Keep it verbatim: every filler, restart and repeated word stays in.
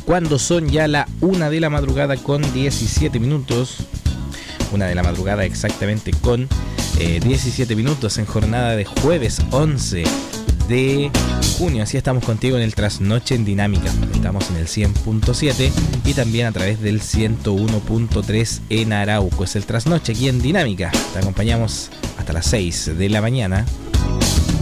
cuando son ya la una de la madrugada con diecisiete minutos. Una de la madrugada exactamente con eh, diecisiete minutos en jornada de jueves once de junio. Así estamos contigo en el Trasnoche en Dinámica. Estamos en el cien punto siete y también a través del ciento uno punto tres en Arauco. Es el Trasnoche aquí en Dinámica. Te acompañamos hasta las seis de la mañana.